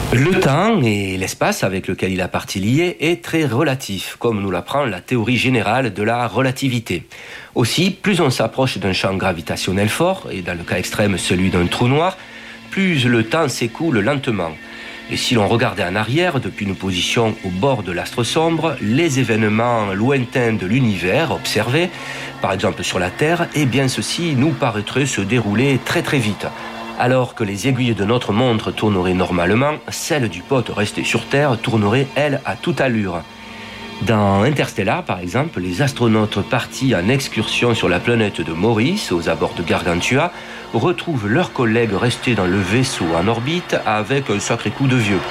Le temps et l'espace avec lequel il a partie lié est très relatif, comme nous l'apprend la théorie générale de la relativité. Aussi, plus on s'approche d'un champ gravitationnel fort, et dans le cas extrême celui d'un trou noir, plus le temps s'écoule lentement. Et si l'on regardait en arrière, depuis une position au bord de l'astre sombre, les événements lointains de l'univers observés, par exemple sur la Terre, eh bien ceci nous paraîtrait se dérouler très très vite. Alors que les aiguilles de notre montre tourneraient normalement, celle du pote resté sur Terre tournerait, elle, à toute allure. Dans Interstellar, par exemple, les astronautes partis en excursion sur la planète de Maurice, aux abords de Gargantua, retrouvent leurs collègues restés dans le vaisseau en orbite avec un sacré coup de vieux.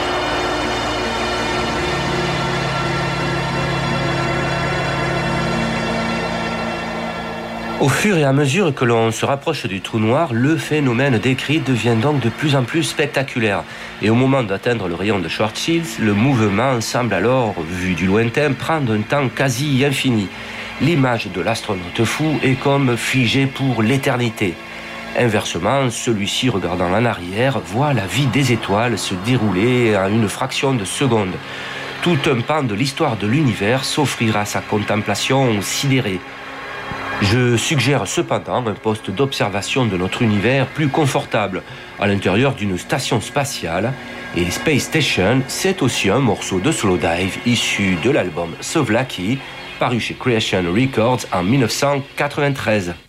Au fur et à mesure que l'on se rapproche du trou noir, le phénomène décrit devient donc de plus en plus spectaculaire. Et au moment d'atteindre le rayon de Schwarzschild, le mouvement semble alors, vu du lointain, prendre un temps quasi infini. L'image de l'astronaute fou est comme figée pour l'éternité. Inversement, celui-ci, regardant en arrière, voit la vie des étoiles se dérouler en une fraction de seconde. Tout un pan de l'histoire de l'univers s'offrira à sa contemplation sidérée. Je suggère cependant un poste d'observation de notre univers plus confortable à l'intérieur d'une station spatiale. Et Space Station, c'est aussi un morceau de Slowdive issu de l'album Souvlaki, paru chez Creation Records en 1993.